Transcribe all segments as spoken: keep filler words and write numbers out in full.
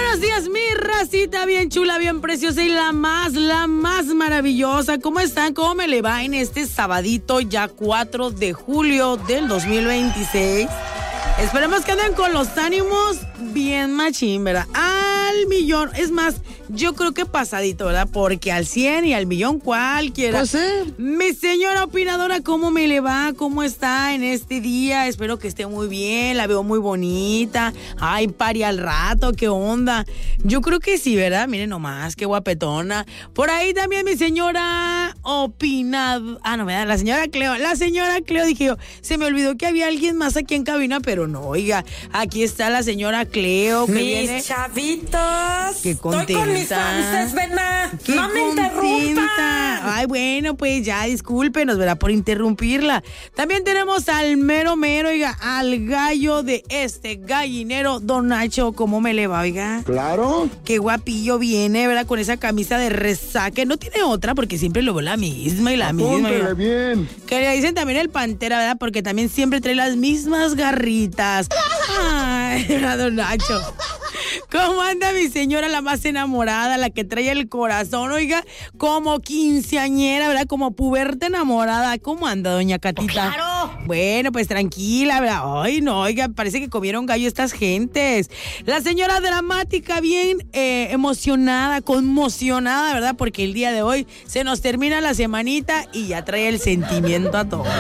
Buenos días, mi racita bien chula, bien preciosa y la más, la más maravillosa. ¿Cómo están? ¿Cómo me le va en este sabadito ya cuatro de julio del dos mil veintiséis? Esperemos que anden con los ánimos bien machín, ¿verdad? Al millón. Es más, yo creo que pasadito, ¿verdad? Porque al cien y al millón cualquiera. Pues sí. Mi señora opinadora, ¿cómo me le va? ¿Cómo está en este día? Espero que esté muy bien. La veo muy bonita. Ay, pari al rato. ¿Qué onda? Yo creo que sí, ¿verdad? Miren nomás, qué guapetona. Por ahí también mi señora opinadora. Ah, no, ¿verdad? La señora Cleo. La señora Cleo, dije yo. Se me olvidó que había alguien más aquí en cabina, pero no, oiga. Aquí está la señora Cleo. Que mis viene... chavitos. Qué contenta. Estoy con mis fanses, Vena. Qué no me contenta. interrumpan. Ay, bueno, pues ya discúlpenos, ¿verdad? Por interrumpirla. También tenemos al mero mero, oiga, al gallo de este gallinero, Don Nacho. ¿Cómo me le va, oiga? Claro. Qué guapillo viene, ¿verdad? Con esa camisa de resaque. No tiene otra porque siempre lo veo la misma y la misma. Apúntele bien. Que le dicen también el Pantera, ¿verdad? Porque también siempre trae las mismas garritas. Ay, Don Nacho. ¿Cómo anda mi señora, la más enamorada, la que trae el corazón, oiga? Como quinceañera, ¿verdad? Como puberta enamorada. ¿Cómo anda, doña Catita? ¡Claro! Bueno, pues tranquila, ¿verdad? Ay, no, oiga, parece que comieron gallo estas gentes. La señora dramática, bien eh, emocionada, conmocionada, ¿verdad? Porque el día de hoy se nos termina la semanita y ya trae el sentimiento a todo.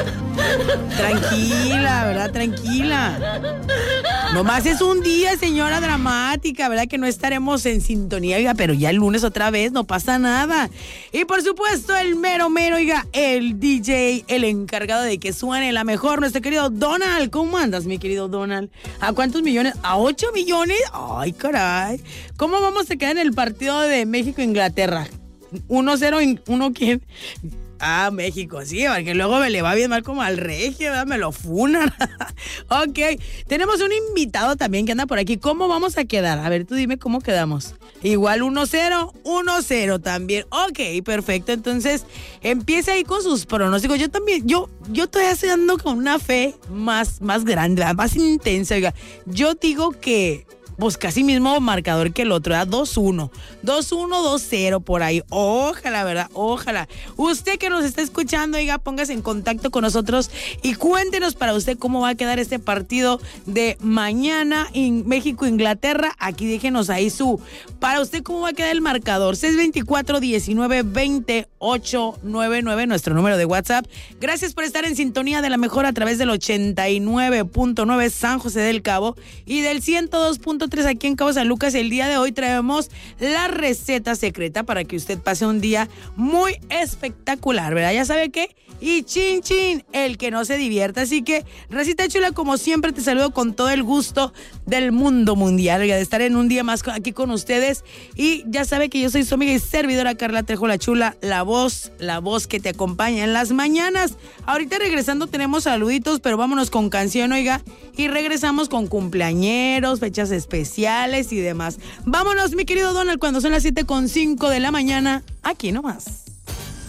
Tranquila, ¿verdad? Tranquila. Nomás es un día, señora dramática, ¿verdad? Que no estaremos en sintonía, oiga, pero ya el lunes otra vez, no pasa nada. Y por supuesto, el mero mero, oiga, el D J, el encargado de que suene la mejor, nuestro querido Donald. ¿Cómo andas, mi querido Donald? ¿A cuántos millones? ¿A ocho millones? Ay, caray. ¿Cómo vamos a quedar en el partido de México-Inglaterra? uno cero, ¿uno quién? Ah, México, sí, porque luego me le va bien mal como al regio, ¿verdad? Me lo funan. Ok, tenemos un invitado también que anda por aquí. ¿Cómo vamos a quedar? A ver, tú dime cómo quedamos. Igual uno cero, uno cero también. Ok, perfecto. Entonces, empieza ahí con sus pronósticos. Yo también, yo, yo todavía estoy dando con una fe más, más grande, más intensa. Oiga, yo digo que... pues casi mismo marcador que el otro, ¿verdad? dos uno. dos uno, dos cero por ahí. Ojalá, ¿verdad? Ojalá. Usted que nos está escuchando, oiga, póngase en contacto con nosotros y cuéntenos para usted cómo va a quedar este partido de mañana en México-Inglaterra. Aquí déjenos ahí su... para usted cómo va a quedar el marcador. seis veinticuatro, diecinueve, veinte, ocho noventa y nueve, nuestro número de WhatsApp. Gracias por estar en sintonía de la mejor a través del ochenta y nueve punto nueve San José del Cabo y del ciento dos punto tres aquí en Cabo San Lucas. El día de hoy traemos la receta secreta para que usted pase un día muy espectacular, ¿verdad? Ya sabe qué, y chin chin, el que no se divierta. Así que, Racita Chula, como siempre te saludo con todo el gusto del mundo mundial, de estar en un día más aquí con ustedes. Y ya sabe que yo soy su amiga y servidora Carla Trejo la Chula, la voz, la voz que te acompaña en las mañanas. Ahorita regresando tenemos saluditos, pero vámonos con canción, oiga, y regresamos con cumpleañeros, fechas especiales especiales y demás. Vámonos, mi querido Donald, cuando son las siete con cinco de la mañana, aquí nomás.